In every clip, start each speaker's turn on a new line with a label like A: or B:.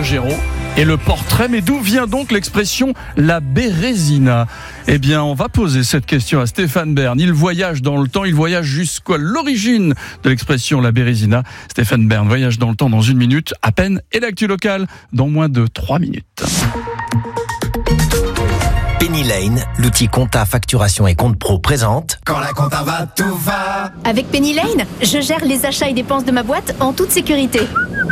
A: Calogero et le portrait. Mais d'où vient donc l'expression la Bérésina ? Eh bien, on va poser cette question à Stéphane Bern. Il voyage dans le temps, il voyage jusqu'à l'origine de l'expression la Bérésina. Stéphane Bern voyage dans le temps dans 1 minute à peine, et l'actu locale dans moins de 3 minutes.
B: Penny Lane, l'outil compta, facturation et compte pro présente.
C: Quand la compta va, tout va.
D: Avec Penny Lane, je gère les achats et dépenses de ma boîte en toute sécurité.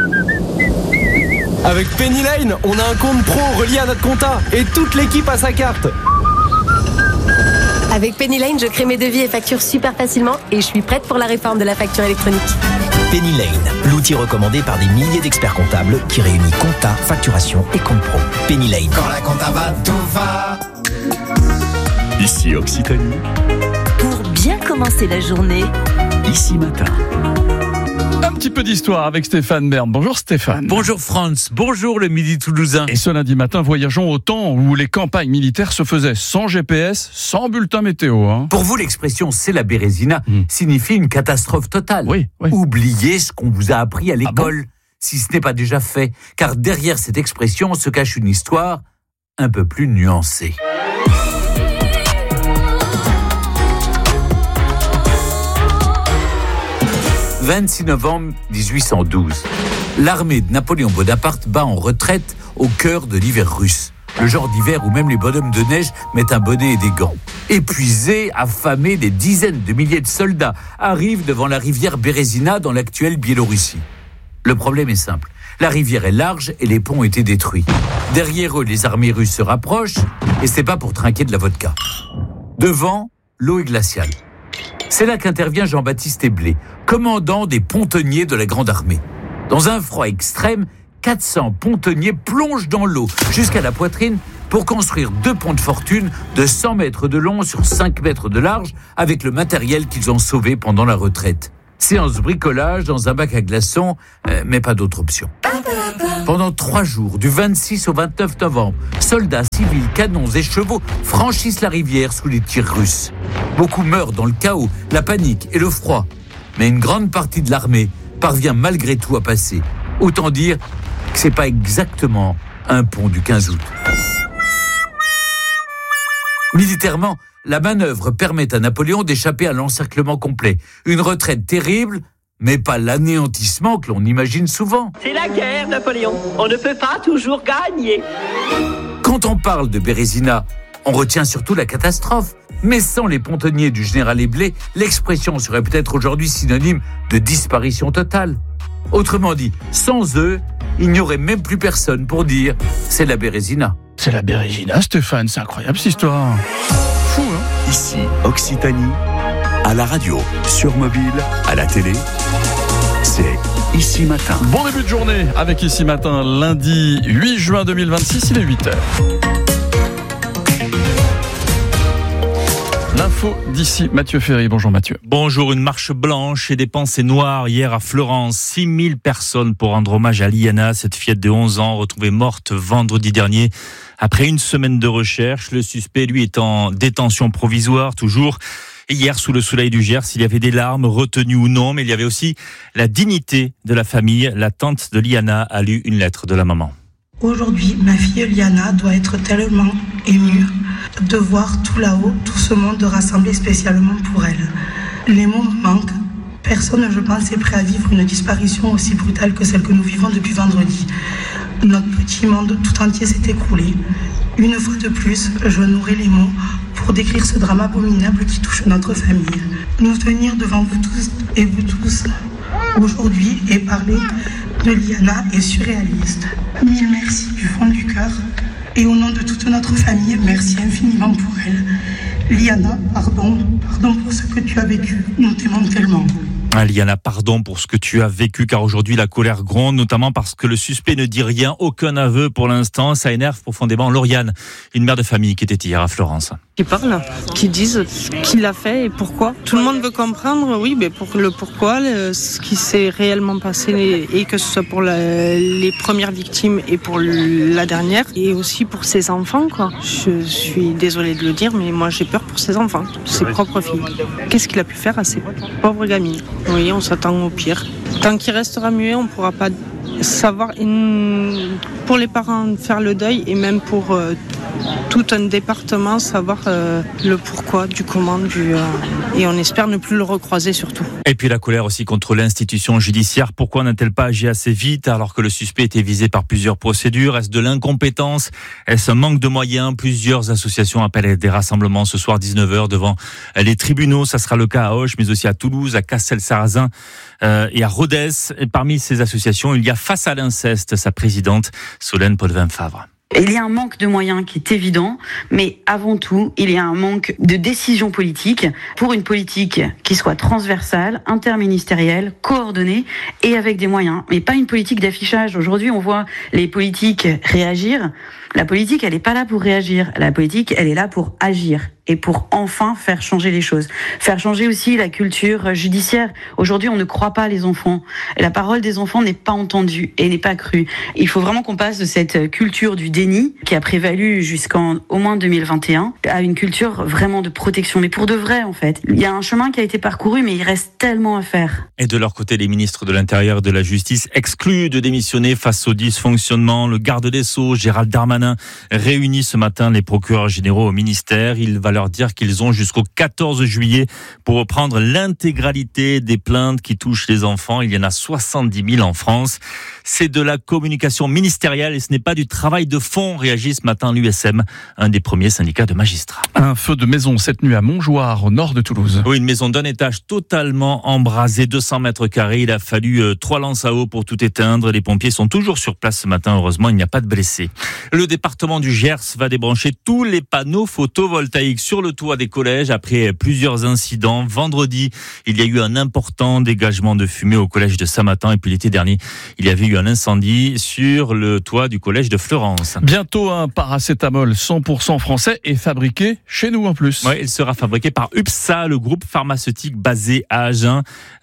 E: Avec Penny Lane, on a un compte pro relié à notre compta et toute l'équipe a sa carte.
F: Avec Penny Lane, je crée mes devis et factures super facilement et je suis prête pour la réforme de la facture électronique.
B: Penny Lane, l'outil recommandé par des milliers d'experts comptables qui réunit compta, facturation et compte pro. Penny Lane.
C: Quand la compta va, tout va.
G: Ici Occitanie.
H: Pour bien commencer la journée.
G: Ici Matin.
A: Un petit peu d'histoire avec Stéphane Bern. Bonjour Stéphane.
I: Bonjour Franz, bonjour le Midi Toulousain.
A: Et ce lundi matin, voyageons au temps où les campagnes militaires se faisaient sans GPS, sans bulletin météo.
I: Pour vous, l'expression « c'est la Bérésina » signifie une catastrophe totale.
A: Oui.
I: Oubliez ce qu'on vous a appris à l'école, si ce n'est pas déjà fait. Car derrière cette expression se cache une histoire un peu plus nuancée. « 26 novembre 1812. L'armée de Napoléon Bonaparte bat en retraite au cœur de l'hiver russe. Le genre d'hiver où même les bonhommes de neige mettent un bonnet et des gants. Épuisés, affamés, des dizaines de milliers de soldats arrivent devant la rivière Bérésina dans l'actuelle Biélorussie. Le problème est simple. La rivière est large et les ponts ont été détruits. Derrière eux, les armées russes se rapprochent et c'est pas pour trinquer de la vodka. Devant, l'eau est glaciale. C'est là qu'intervient Jean-Baptiste Eblé, commandant des pontonniers de la Grande Armée. Dans un froid extrême, 400 pontonniers plongent dans l'eau jusqu'à la poitrine pour construire 2 ponts de fortune de 100 mètres de long sur 5 mètres de large avec le matériel qu'ils ont sauvé pendant la retraite. Séance bricolage dans un bac à glaçons, mais pas d'autre option. Pendant 3 jours, du 26 au 29 novembre, soldats, civils, canons et chevaux franchissent la rivière sous les tirs russes. Beaucoup meurent dans le chaos, la panique et le froid. Mais une grande partie de l'armée parvient malgré tout à passer. Autant dire que c'est pas exactement un pont du 15 août. Militairement, la manœuvre permet à Napoléon d'échapper à l'encerclement complet. Une retraite terrible, mais pas l'anéantissement que l'on imagine souvent.
J: C'est la guerre, Napoléon. On ne peut pas toujours gagner.
I: Quand on parle de Bérésina, on retient surtout la catastrophe. Mais sans les pontonniers du général Eblé, l'expression serait peut-être aujourd'hui synonyme de disparition totale. Autrement dit, sans eux, il n'y aurait même plus personne pour dire « c'est la Bérésina ».
A: C'est la Bérésina, Stéphane, c'est incroyable cette histoire. Fou, hein ?
G: Ici Occitanie. À la radio, sur mobile, à la télé. C'est Ici Matin.
A: Bon début de journée avec Ici Matin, lundi 8 juin 2026, il est 8h. L'info d'ici, Mathieu Ferry. Bonjour Mathieu.
K: Bonjour, une marche blanche et des pensées noires hier à Florence. 6000 personnes pour rendre hommage à Liana, cette fillette de 11 ans retrouvée morte vendredi dernier. Après une semaine de recherche, le suspect, lui, est en détention provisoire, toujours. Hier, sous le soleil du Gers, il y avait des larmes, retenues ou non, mais il y avait aussi la dignité de la famille. La tante de Liana a lu une lettre de la maman.
L: Aujourd'hui, ma fille Liana doit être tellement émue de voir tout là-haut, tout ce monde rassemblé spécialement pour elle. Les mots me manquent. Personne, je pense, est prêt à vivre une disparition aussi brutale que celle que nous vivons depuis vendredi. Notre petit monde tout entier s'est écroulé. Une fois de plus, je n'aurai les mots pour décrire ce drame abominable qui touche notre famille. Nous tenir devant vous tous et vous tous aujourd'hui et parler de Liana est surréaliste. Mille merci du fond du cœur et au nom de toute notre famille, merci infiniment pour elle. Liana, pardon pour ce que tu as vécu, nous t'aimons tellement.
K: Liana, pardon pour ce que tu as vécu, car aujourd'hui la colère gronde, notamment parce que le suspect ne dit rien, aucun aveu pour l'instant. Ça énerve profondément Lauriane, une mère de famille qui était hier à Florence.
M: Qui parlent, qui disent qui l'a fait et pourquoi. Tout le monde veut comprendre, oui, mais pour le pourquoi, ce qui s'est réellement passé, et que ce soit pour les premières victimes et pour la dernière, et aussi pour ses enfants, quoi. Je suis désolée de le dire, mais moi j'ai peur pour ses enfants, ses propres filles. Qu'est-ce qu'il a pu faire à ces pauvres gamines ? Oui, on s'attend au pire. Tant qu'il restera muet, on ne pourra pas savoir, pour les parents, faire le deuil et même pour tout un département, savoir le pourquoi, du comment, et on espère ne plus le recroiser surtout.
K: Et puis la colère aussi contre l'institution judiciaire. Pourquoi n'a-t-elle pas agi assez vite alors que le suspect était visé par plusieurs procédures? Est-ce de l'incompétence? Est-ce un manque de moyens? Plusieurs associations appellent des rassemblements ce soir 19h devant les tribunaux. Ça sera le cas à Auch, mais aussi à Toulouse, à Castel-Sarrazin et à Rodez. Et parmi ces associations, il y a Face à l'inceste, sa présidente Solène Potvin-Favre.
N: Il y a un manque de moyens qui est évident, mais avant tout, il y a un manque de décision politique pour une politique qui soit transversale, interministérielle, coordonnée et avec des moyens, mais pas une politique d'affichage. Aujourd'hui, on voit les politiques réagir. La politique, elle n'est pas là pour réagir. La politique, elle est là pour agir et pour enfin faire changer les choses. Faire changer aussi la culture judiciaire. Aujourd'hui, on ne croit pas les enfants. La parole des enfants n'est pas entendue et n'est pas crue. Il faut vraiment qu'on passe de cette culture du déni qui a prévalu jusqu'en au moins 2021 à une culture vraiment de protection. Mais pour de vrai, en fait. Il y a un chemin qui a été parcouru, mais il reste tellement à faire.
K: Et de leur côté, les ministres de l'Intérieur et de la Justice excluent de démissionner face au dysfonctionnement. Le garde des Sceaux, Gérald Darmanin, réunit ce matin les procureurs généraux au ministère. Il va leur dire qu'ils ont jusqu'au 14 juillet pour reprendre l'intégralité des plaintes qui touchent les enfants. Il y en a 70 000 en France. C'est de la communication ministérielle et ce n'est pas du travail de fond, réagit ce matin l'USM, un des premiers syndicats de magistrats.
A: Un feu de maison cette nuit à Montjoire, au nord de Toulouse.
K: Oui, une maison d'un étage totalement embrasée, 200 mètres carrés. Il a fallu 3 lances à eau pour tout éteindre. Les pompiers sont toujours sur place ce matin. Heureusement, il n'y a pas de blessés. Le département du Gers va débrancher tous les panneaux photovoltaïques sur le toit des collèges après plusieurs incidents. Vendredi, il y a eu un important dégagement de fumée au collège de Saint-Martin. Et puis l'été dernier, il y avait eu un incendie sur le toit du collège de Fleurance.
A: Bientôt un paracétamol 100% français et fabriqué chez nous en plus.
K: Oui, il sera fabriqué par UPSA, le groupe pharmaceutique basé à Agen.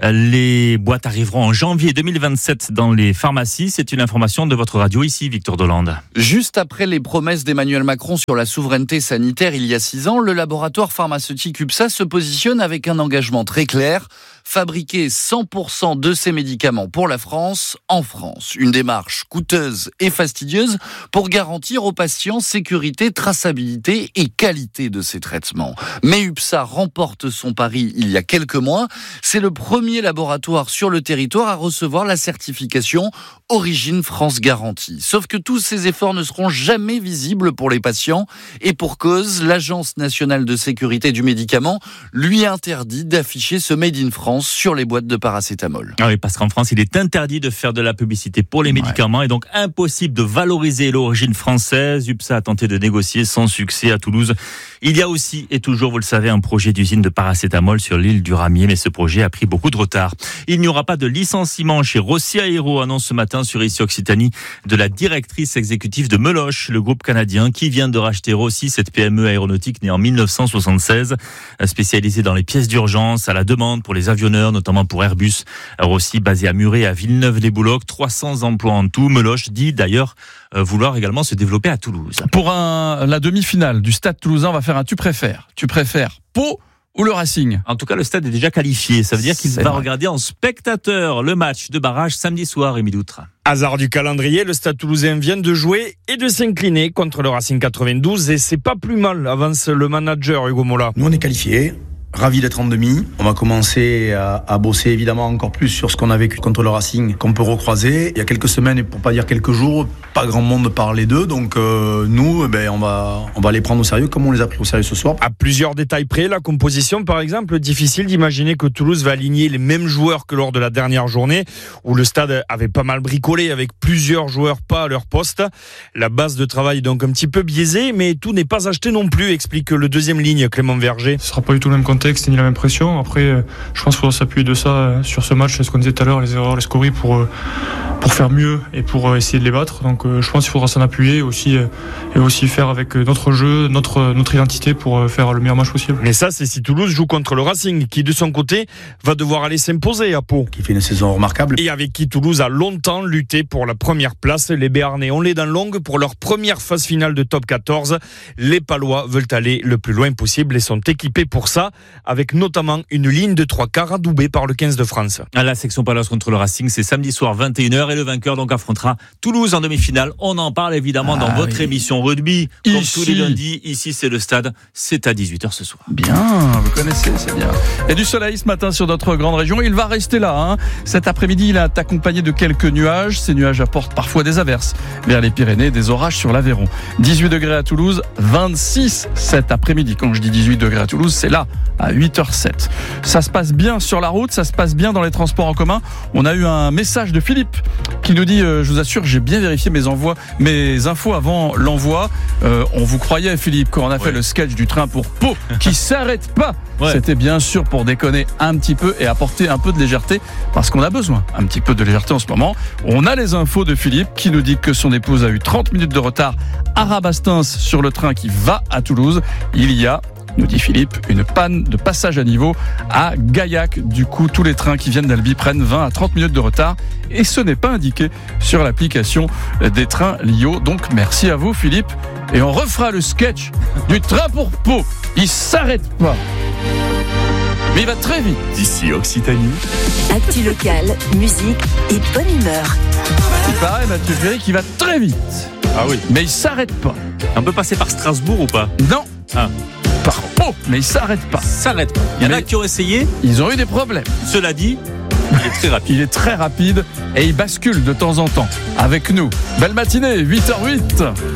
K: Les boîtes arriveront en janvier 2027 dans les pharmacies. C'est une information de votre radio ici, Victor Dolande.
O: Juste après les promesses d'Emmanuel Macron sur la souveraineté sanitaire il y a 6 ans, le laboratoire pharmaceutique UPSA se positionne avec un engagement très clair. Fabriquer 100% de ces médicaments pour la France, en France. Une démarche coûteuse et fastidieuse pour garantir aux patients sécurité, traçabilité et qualité de ces traitements. Mais UPSA remporte son pari il y a quelques mois. C'est le premier laboratoire sur le territoire à recevoir la certification Origine France Garantie. Sauf que tous ces efforts ne seront jamais visibles pour les patients et pour cause, l'Agence nationale de sécurité du médicament lui interdit d'afficher ce Made in France sur les boîtes de paracétamol.
K: Ah oui, parce qu'en France, il est interdit de faire de la publicité pour les médicaments et donc impossible de valoriser l'origine française. UPSA a tenté de négocier sans succès à Toulouse. Il y a aussi et toujours, vous le savez, un projet d'usine de paracétamol sur l'île du Ramier, mais ce projet a pris beaucoup de retard. Il n'y aura pas de licenciement chez Rossi Aéro, annonce ce matin sur ICI Occitanie de la directrice exécutive de Meloche, le groupe canadien qui vient de racheter Rossi, cette PME aéronautique née en 1976, spécialisée dans les pièces d'urgence à la demande pour les avionneurs, notamment pour Airbus. Rossi, basé à Muret, à Villeneuve-les-Boulocs, 300 emplois en tout. Meloche dit d'ailleurs vouloir également se développer à Toulouse.
A: Pour la demi-finale du Stade Toulousain, on va faire un tu préfères. Tu préfères Pau ou le Racing?
K: En tout cas, le stade est déjà qualifié. Ça veut dire qu'il va regarder en spectateur le match de barrage samedi soir, Émile Doutre.
P: Hasard du calendrier, le Stade Toulousain vient de jouer et de s'incliner contre le Racing 92 et c'est pas plus mal, avance le manager Hugo Mola.
Q: Nous on est qualifiés. Ravi d'être en demi. On va commencer à bosser évidemment encore plus sur ce qu'on a vécu contre le Racing, qu'on peut recroiser. Il y a quelques semaines, et pour pas dire quelques jours, pas grand monde parlait d'eux. Donc nous, on va les prendre au sérieux comme on les a pris au sérieux ce soir.
P: À plusieurs détails près, la composition par exemple, difficile d'imaginer que Toulouse va aligner les mêmes joueurs que lors de la dernière journée, où le stade avait pas mal bricolé avec plusieurs joueurs pas à leur poste. La base de travail est donc un petit peu biaisée, mais tout n'est pas acheté non plus, explique le deuxième ligne Clément Verger.
R: Ce sera pas du tout le même contexte ni la même pression. Après, je pense qu'il faudra s'appuyer de ça sur ce match, ce qu'on disait tout à l'heure, les erreurs, les scories pour faire mieux et pour essayer de les battre. Donc je pense qu'il faudra s'en appuyer aussi, et aussi faire avec notre jeu, notre identité pour faire le meilleur match possible.
P: Mais ça, c'est si Toulouse joue contre le Racing, qui de son côté va devoir aller s'imposer à Pau.
Q: Qui fait une saison remarquable.
P: Et avec qui Toulouse a longtemps lutté pour la première place. Les Béarnais ont les dents longues pour leur première phase finale de top 14. Les Palois veulent aller le plus loin possible et sont équipés pour ça. avec notamment une ligne de 3 quarts adoubée par le 15 de France.
K: À la section Palosse contre le Racing, c'est samedi soir 21h et le vainqueur donc affrontera Toulouse en demi-finale. On en parle évidemment dans votre émission rugby, comme tous les lundis. Ici, c'est le stade. C'est à 18h ce soir.
A: Bien, vous connaissez, c'est bien. Et du soleil ce matin sur notre grande région. Il va rester là. Cet après-midi, il est accompagné de quelques nuages. Ces nuages apportent parfois des averses vers les Pyrénées, des orages sur l'Aveyron. 18 degrés à Toulouse, 26 cet après-midi. Quand je dis 18 degrés à Toulouse, c'est là, à 8h07. Ça se passe bien sur la route, ça se passe bien dans les transports en commun. On a eu un message de Philippe qui nous dit je vous assure, j'ai bien vérifié mes infos avant l'envoi. On vous croyait, Philippe, quand on a fait le sketch du train pour Pau qui s'arrête pas. C'était bien sûr pour déconner un petit peu et apporter un peu de légèreté, parce qu'on a besoin un petit peu de légèreté en ce moment. On a les infos de Philippe qui nous dit que son épouse a eu 30 minutes de retard à Rabastens sur le train qui va à Toulouse. Il y a, nous dit Philippe, une panne de passage à niveau à Gaillac. Du coup, tous les trains qui viennent d'Albi prennent 20 à 30 minutes de retard et ce n'est pas indiqué sur l'application des trains Lio. Donc merci à vous, Philippe, et on refera le sketch du train pour Pau. Il s'arrête pas, mais il va très vite.
G: D'ici Occitanie,
H: actu locale, musique et bonne humeur.
A: Il paraît, Mathieu Ferry, qu'il va très vite.
K: Ah oui.
A: Mais il s'arrête pas.
K: On peut passer par Strasbourg ou pas?
A: Non. Par Pau, mais il s'arrête pas. Il y en a qui ont essayé. Ils ont eu des problèmes.
K: Cela dit, il est très rapide.
A: Il est très rapide et il bascule de temps en temps avec nous. Belle matinée, 8h08.